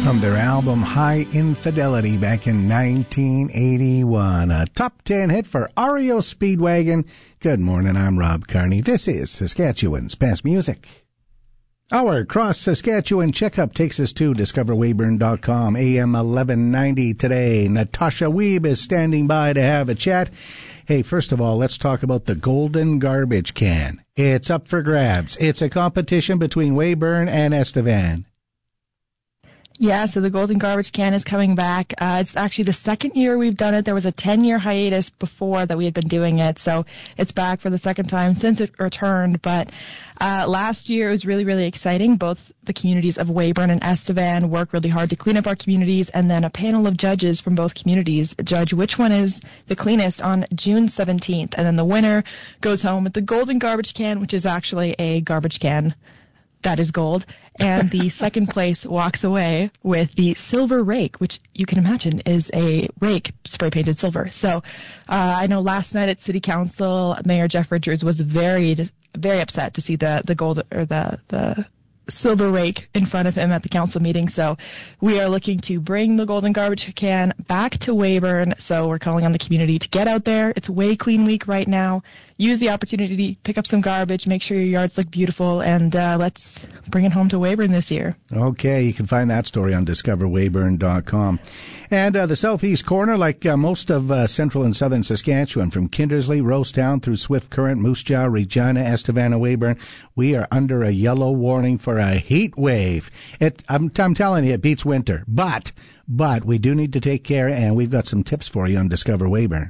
from their album High Infidelity back in 1981. A top 10 hit for REO Speedwagon. Good morning, I'm Rob Carney. This is Saskatchewan's Best Music. Our Cross Saskatchewan checkup takes us to discoverweyburn.com, AM 1190 today. Natasha Wiebe is standing by to have a chat. Hey, first of all, let's talk about the Golden Garbage Can. It's up for grabs. It's a competition between Weyburn and Estevan. Yeah, so the Golden Garbage Can is coming back. It's actually the second year we've done it. There was a 10-year hiatus before that we had been doing it, so it's back for the second time since it returned. But last year it was really, really exciting. Both the communities of Weyburn and Estevan worked really hard to clean up our communities, and then a panel of judges from both communities judge which one is the cleanest on June 17th. And then the winner goes home with the Golden Garbage Can, which is actually a garbage can that is gold. And the second place walks away with the silver rake, which you can imagine is a rake spray painted silver. So I know last night at City Council, Mayor Jeff Richards was very upset to see the gold or the silver rake in front of him at the council meeting. So we are looking to bring the Golden Garbage Can back to Weyburn. So we're calling on the community to get out there. It's Way Clean Week right now. Use the opportunity to pick up some garbage, make sure your yards look beautiful, and let's bring it home to Weyburn this year. Okay, you can find that story on discoverweyburn.com. And the southeast corner, like most of central and southern Saskatchewan, from Kindersley, Rosetown through Swift Current, Moose Jaw, Regina, Estevan, and Weyburn, we are under a yellow warning for a heat wave. I'm telling you, it beats winter. But we do need to take care, and we've got some tips for you on Discover Weyburn.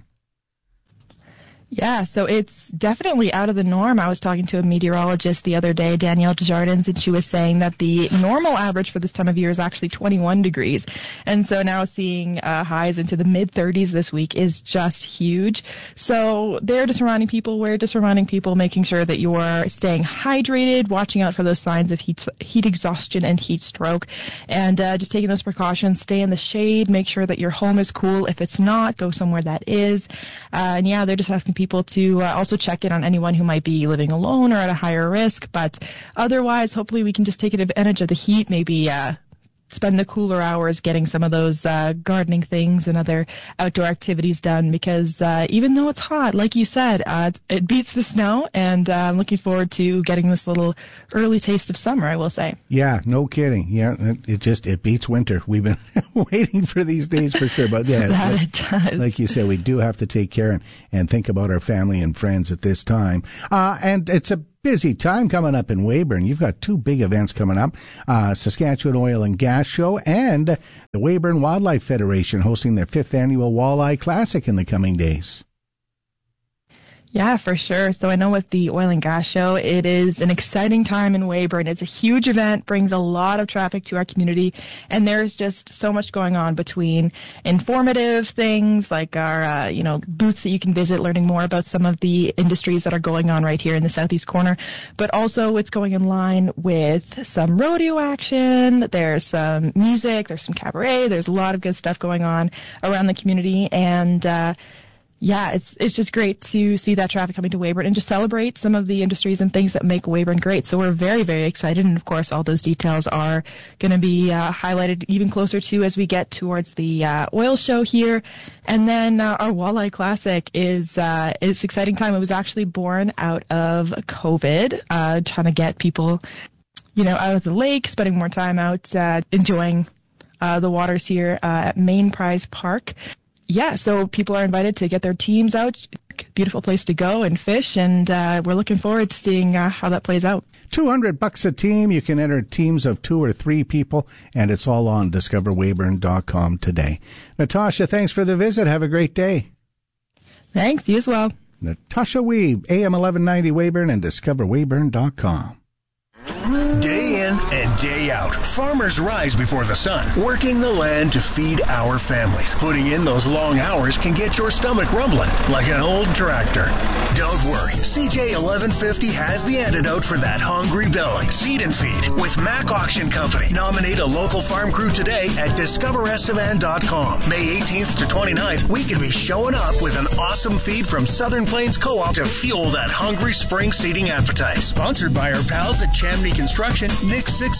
Yeah, so it's definitely out of the norm. I was talking to a meteorologist the other day, Danielle Desjardins, and she was saying that the normal average for this time of year is actually 21 degrees. And so now seeing highs into the mid-30s this week is just huge. So we're just reminding people, making sure that you're staying hydrated, watching out for those signs of heat exhaustion and heat stroke, and just taking those precautions. Stay in the shade, make sure that your home is cool. If it's not, go somewhere that is. And yeah, they're just asking people to also check in on anyone who might be living alone or at a higher risk. But otherwise, hopefully we can just take advantage of the heat, maybe spend the cooler hours getting some of those gardening things and other outdoor activities done, because even though it's hot, like you said, it beats the snow, and I'm looking forward to getting this little early taste of summer, I will say. Yeah, no kidding. Yeah, it beats winter. We've been waiting for these days for sure, but yeah, it does. Like you said, we do have to take care and think about our family and friends at this time. And it's a busy time coming up in Weyburn. You've got two big events coming up, Saskatchewan Oil and Gas Show and the Weyburn Wildlife Federation hosting their 5th annual Walleye Classic in the coming days. Yeah, for sure. So I know with the Oil and Gas Show, it is an exciting time in Weyburn. It's a huge event, brings a lot of traffic to our community, and there's just so much going on between informative things like our, booths that you can visit, learning more about some of the industries that are going on right here in the southeast corner, but also it's going in line with some rodeo action. There's some music, there's some cabaret, there's a lot of good stuff going on around the community, and yeah, it's just great to see that traffic coming to Weyburn and just celebrate some of the industries and things that make Weyburn great. So we're very, very excited. And of course, all those details are going to be highlighted even closer to as we get towards the oil show here. And then our Walleye Classic is an exciting time. It was actually born out of COVID, trying to get people, out of the lake, spending more time out, enjoying the waters here at Main Prize Park. Yeah, so people are invited to get their teams out. Beautiful place to go and fish, and we're looking forward to seeing how that plays out. $200 a team. You can enter teams of 2 or 3 people, and it's all on discoverweyburn.com today. Natasha, thanks for the visit. Have a great day. Thanks. You as well. Natasha Wiebe, AM 1190 Weyburn and discoverweyburn.com. Day in and day out, farmers rise before the sun, working the land to feed our families. Putting in those long hours can get your stomach rumbling like an old tractor. Don't worry, CJ 1150 has the antidote for that hungry belly. Seed and Feed with Mac Auction Company. Nominate a local farm crew today at discoverestevan.com. May 18th to 29th, we could be showing up with an awesome feed from Southern Plains Co-op to fuel that hungry spring seeding appetite. Sponsored by our pals at Chamney Construction, Nick Sixel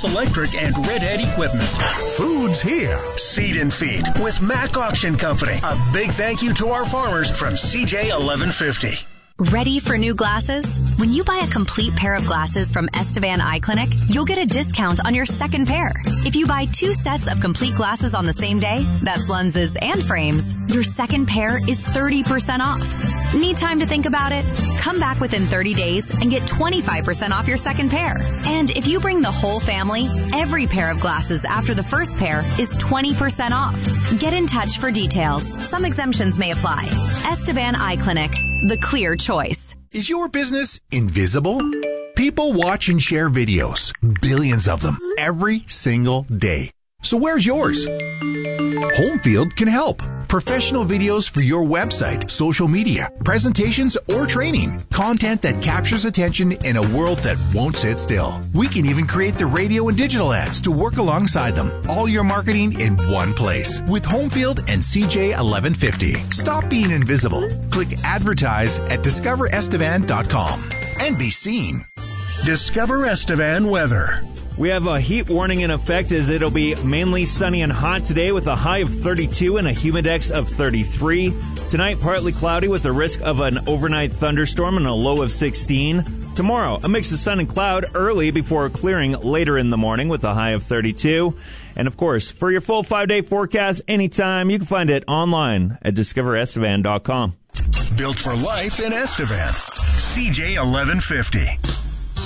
Electric and Redhead Equipment. Food's here. Seed and Feed with Mac Auction Company. A big thank you to our farmers from CJ 1150. Ready for new glasses? When you buy a complete pair of glasses from Estevan Eye Clinic, you'll get a discount on your second pair. If you buy 2 sets of complete glasses on the same day, that's lenses and frames, your second pair is 30% off. Need time to think about it? Come back within 30 days and get 25% off your second pair. And if you bring the whole family, every pair of glasses after the first pair is 20% off. Get in touch for details. Some exemptions may apply. Estevan Eye Clinic, the clear choice. Is your business invisible? People watch and share videos, billions of them, every single day. So where's yours? Homefield can help. Professional videos for your website, social media, presentations, or training. Content that captures attention in a world that won't sit still. We can even create the radio and digital ads to work alongside them. All your marketing in one place with Homefield and CJ 1150. Stop being invisible. Click advertise at discoverestevan.com and be seen. Discover Estevan weather. We have a heat warning in effect as it'll be mainly sunny and hot today with a high of 32 and a humidex of 33. Tonight, partly cloudy with the risk of an overnight thunderstorm and a low of 16. Tomorrow, a mix of sun and cloud early before clearing later in the morning with a high of 32. And of course, for your full 5-day forecast anytime, you can find it online at discoverestevan.com. Built for life in Estevan. CJ 1150.